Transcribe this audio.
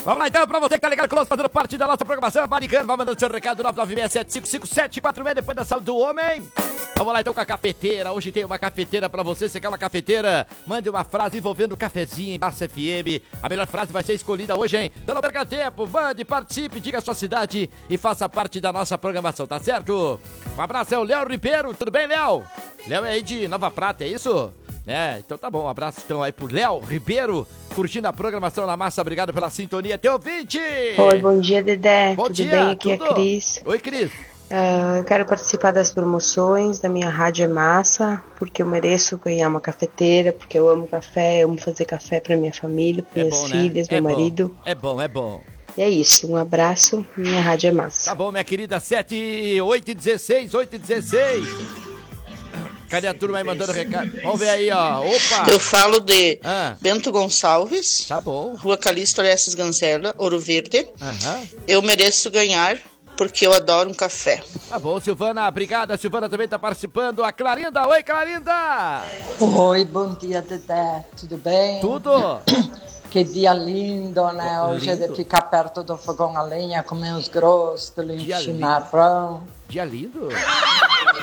Vamos lá então, pra você que tá ligado conosco, fazendo parte da nossa programação, Maricano, vai mandando seu recado, 996755746, depois da Sala do Homem. Vamos lá então com a cafeteira, hoje tem uma cafeteira pra você, você quer uma cafeteira? Mande uma frase envolvendo o cafezinho em Massa FM, a melhor frase vai ser escolhida hoje, hein? Então não perca tempo, mande, participe, diga a sua cidade e faça parte da nossa programação, tá certo? Um abraço, é o Léo Ribeiro, tudo bem, Léo? Léo é aí de Nova Prata, é isso? É, então tá bom, um abraço então aí pro Léo Ribeiro, curtindo a programação na Massa, obrigado pela sintonia, teu ouvinte! Oi, bom dia, Dedé. Bom tudo dia, bem? Aqui tudo? é a Cris. Oi, Cris. Eu quero participar das promoções da minha Rádio é Massa, porque eu mereço ganhar uma cafeteira, porque eu amo café, eu amo fazer café pra minha família, pra minhas bom, filhas, né? meu marido. É bom, é bom. E é isso, um abraço, minha Rádio é Massa. Tá bom, minha querida, 7, 8 e 16, 8 e 16. Cadê a turma aí mandando recado? Vamos ver aí, ó. Opa! Eu falo de Bento Gonçalves, tá bom. Rua Calixto Orestes Gancela, Ouro Verde. Aham. Eu mereço ganhar porque eu adoro um café. Tá bom, Silvana, obrigada. A Silvana também tá participando. A Clarinda, oi, Clarinda! Oi, bom dia, Dedé. Tudo bem? Tudo! Que dia lindo, né? Hoje é de ficar perto do fogão a lenha, comer uns grossos, Dia chimarrão. Dia lindo?